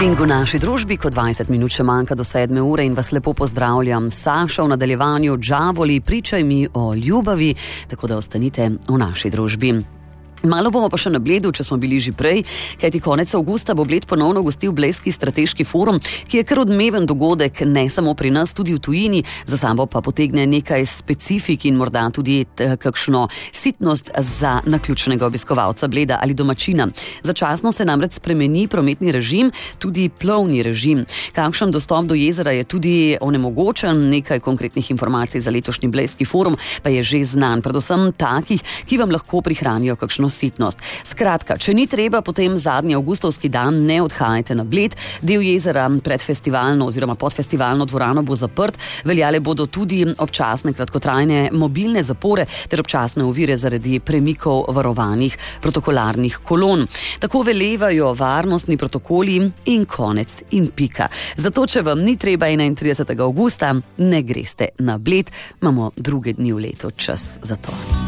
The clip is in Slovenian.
Ding v naši družbi, ko 20 minut še manjka do 7 ure in vas lepo pozdravljam. Saša v nadaljevanju Džavoli, pričaj mi o ljubavi, tako da ostanite v naši družbi. Malo bomo pa še na Bledu, če smo bili že prej, kajti konec avgusta bo Bled ponovno gostil Blejski strateški forum, ki je kar odmeven dogodek, ne samo pri nas, tudi v tujini, za sabo pa potegne nekaj specifik in morda tudi kakšno sitnost za naključnega obiskovalca Bleda ali domačina. Začasno se namreč spremeni prometni režim, tudi plovni režim. Kakšen dostop do jezera je tudi onemogočen, nekaj konkretnih informacij za letošnji Blejski forum pa je že znan, predvsem takih, ki vam lahko prihranijo kakšno sitnost. Skratka, če ni treba, potem zadnji avgustovski dan ne odhajajte na Bled. Del jezera pred festivalno oziroma pod festivalno dvorano bo zaprt. Veljale bodo tudi občasne kratkotrajne mobilne zapore ter občasne ovire zaradi premikov varovanih protokolarnih kolon. Tako velevajo varnostni protokoli in konec in pika. Zato, če vam ni treba 31. avgusta, ne greste na Bled. Imamo druge dni v letu čas za to.